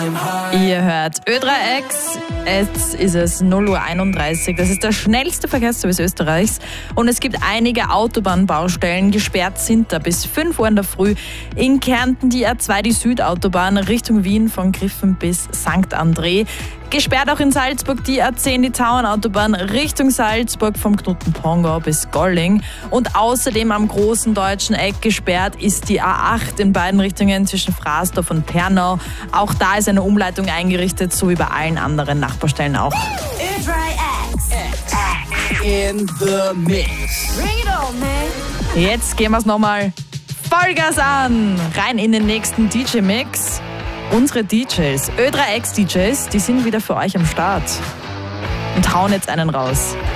Ihr hört Ö3X, jetzt ist es 0:31 Uhr. Das ist der schnellste Verkehrsservice Österreichs und es gibt einige Autobahnbaustellen. Gesperrt sind da bis 5 Uhr in der Früh. In Kärnten die A2, die Südautobahn Richtung Wien von Griffen bis St. André. Gesperrt auch in Salzburg die A10, die Tauernautobahn Richtung Salzburg vom Knoten-Pongau bis Golling. Und außerdem am großen deutschen Eck gesperrt ist die A8 in beiden Richtungen zwischen Frasdorf und Pernau. Auch da ist eine Umleitung eingerichtet, so wie bei allen anderen Nachbarstellen auch. Ö3X. In the mix. Bring it on, man. Jetzt gehen wir es nochmal Vollgas an. Rein in den nächsten DJ-Mix. Unsere DJs, Ö3X DJs, die sind wieder für euch am Start und hauen jetzt einen raus.